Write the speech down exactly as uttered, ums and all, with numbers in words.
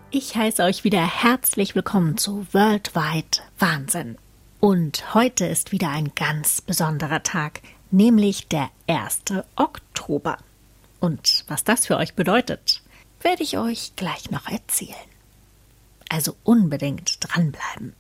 Ich heiße euch wieder herzlich willkommen zu Worldwide Wahnsinn. Und heute ist wieder ein ganz besonderer Tag, nämlich der erste Oktober. Und was das für euch bedeutet, werde ich euch gleich noch erzählen. Also unbedingt dranbleiben.